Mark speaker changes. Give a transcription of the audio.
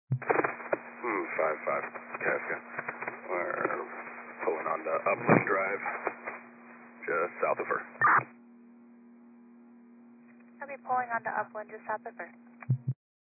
Speaker 1: 5-5, Casca. We're pulling on the Upland Drive, just south of her.
Speaker 2: I'll be pulling onto Upland just south of her.